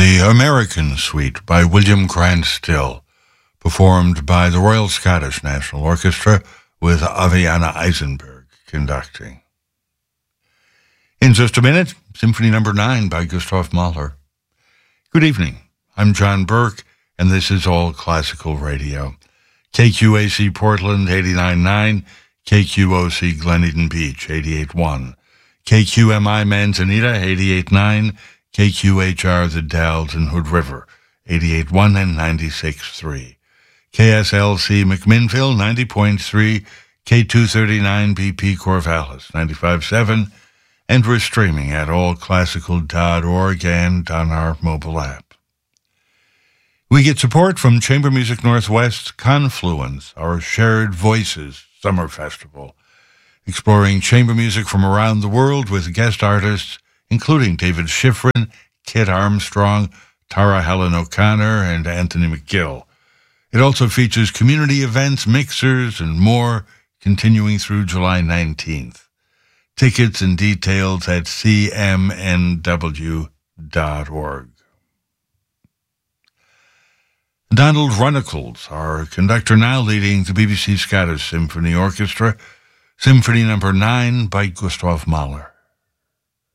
The American Suite by William Grant Still, performed by the Royal Scottish National Orchestra with Aviana Eisenberg conducting. In just a minute, Symphony No. 9 by Gustav Mahler. Good evening, I'm John Burke, and this is All Classical Radio. KQAC Portland 89.9, KQOC Glen Eden Beach 88.1, KQMI Manzanita 88.9, KQHR The Dalles and Hood River 88.1 and 96.3, KSLC McMinnville 90.3, K239 BP Corvallis 95.7, and we're streaming at allclassical.org and on our mobile app. We get support from Chamber Music Northwest's Confluence, our Shared Voices Summer Festival, exploring chamber music from around the world with guest artists including David Schifrin, Kit Armstrong, Tara Helen O'Connor, and Anthony McGill. It also features community events, mixers, and more, continuing through July 19th. Tickets and details at cmnw.org. Donald Runnicles, our conductor now leading the BBC Scottish Symphony Orchestra, Symphony No. 9 by Gustav Mahler.